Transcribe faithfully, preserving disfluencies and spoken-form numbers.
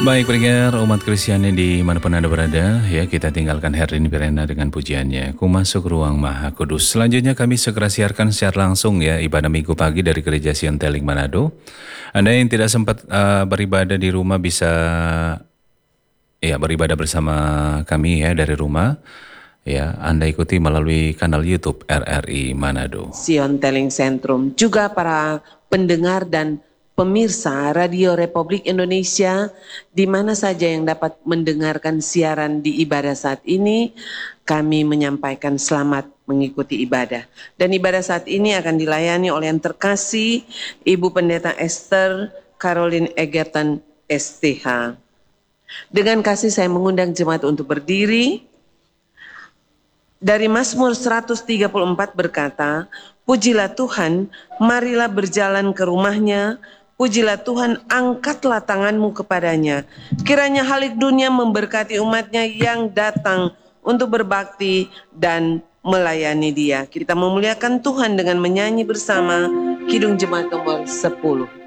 Baik pendengar umat Kristiani di manapun Anda berada, ya kita tinggalkan Herlin Pirena dengan pujiannya. Ku masuk ruang Maha Kudus. Selanjutnya kami segera siarkan secara langsung ya ibadah minggu pagi dari Gereja Sion Teling Manado. Anda yang tidak sempat uh, beribadah di rumah bisa ya beribadah bersama kami ya dari rumah. Ya, Anda ikuti melalui kanal YouTube R R I Manado. Sion Teling Sentrum, juga para pendengar dan pemirsa Radio Republik Indonesia di mana saja yang dapat mendengarkan siaran di ibadah saat ini, kami menyampaikan selamat mengikuti ibadah. Dan ibadah saat ini akan dilayani oleh yang terkasih Ibu Pendeta Esther Caroline Egerton S T H. Dengan kasih saya mengundang jemaat untuk berdiri. Dari Mazmur seratus tiga puluh empat berkata, pujilah Tuhan, marilah berjalan ke rumahnya, pujilah Tuhan, angkatlah tanganmu kepadanya. Kiranya halik dunia memberkati umatnya yang datang untuk berbakti dan melayani dia. Kita memuliakan Tuhan dengan menyanyi bersama Kidung Jemaat nomor sepuluh.